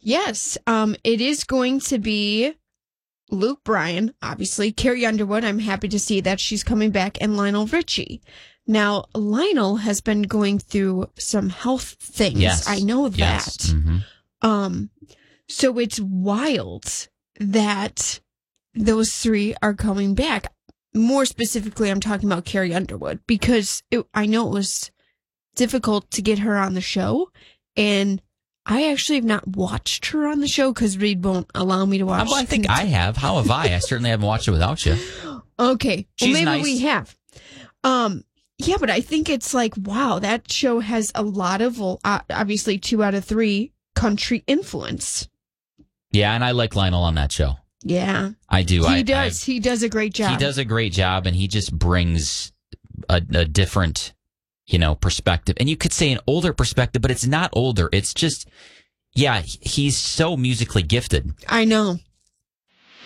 Yes, it is going to be Luke Bryan, obviously. Carrie Underwood, I'm happy to see that she's coming back, and Lionel Richie. Now, Lionel has been going through some health things. Yes. I know that. Yes. Mm-hmm. So it's wild that those three are coming back. More specifically, I'm talking about Carrie Underwood, because I know it was difficult to get her on the show, and I actually have not watched her on the show because Reed won't allow me to watch. Well, I think I have. How have I? I certainly haven't watched it without you. Okay. Well, She's maybe nice. we have. Yeah, but I think it's like, wow, that show has a lot of, obviously 2 out of 3 country influence. Yeah, and I like Lionel on that show. Yeah. I do. He does. He does a great job. He does a great job, and he just brings a different, perspective. And you could say an older perspective, but it's not older. It's just, yeah, he's so musically gifted. I know.